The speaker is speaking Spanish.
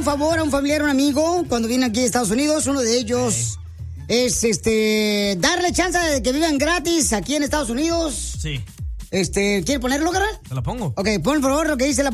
un favor a un familiar, a un amigo, cuando viene aquí a Estados Unidos. Uno de ellos es darle chance de que vivan gratis aquí en Estados Unidos. Sí. ¿Quiere ponerlo, carnal? ¿Te la pongo? Ok, pon por favor lo que dice la